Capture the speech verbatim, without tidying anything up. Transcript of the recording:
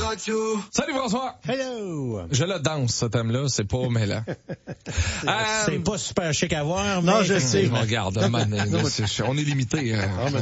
Salut François. Hello. Je le danse, ce thème-là, c'est pas mêlant. c'est, euh, c'est pas super chic à voir. Non, mais... je sais. Regarde, man, on est limité. Hein.